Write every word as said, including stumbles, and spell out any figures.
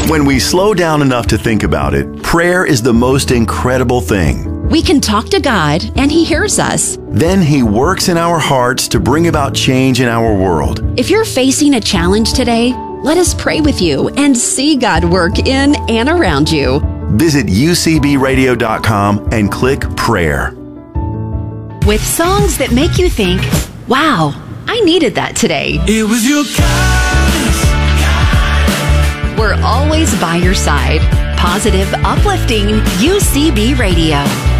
When we slow down enough to think about it, prayer is the most incredible thing. We can talk to God, and He hears us. Then He works in our hearts to bring about change in our world. If you're facing a challenge today, let us pray with you and see God work in and around you. Visit U C B radio dot com and click prayer. With songs that make you think, wow, I needed that today. It was your kindness. We're always by your side. Positive, uplifting U C B Radio.